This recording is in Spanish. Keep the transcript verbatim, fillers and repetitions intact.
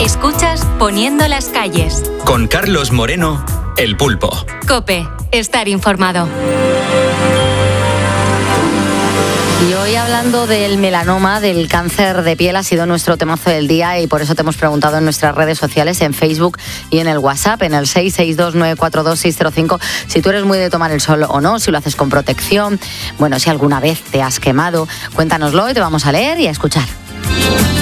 Escuchas Poniendo las calles. Con Carlos Moreno, El Pulpo. COPE. Estar informado. Y hoy, hablando del melanoma, del cáncer de piel, ha sido nuestro temazo del día, y por eso te hemos preguntado en nuestras redes sociales, en Facebook y en el WhatsApp, en el seis seis dos nueve cuatro dos seis cero cinco, si tú eres muy de tomar el sol o no, si lo haces con protección, bueno, si alguna vez te has quemado. Cuéntanoslo y te vamos a leer y a escuchar.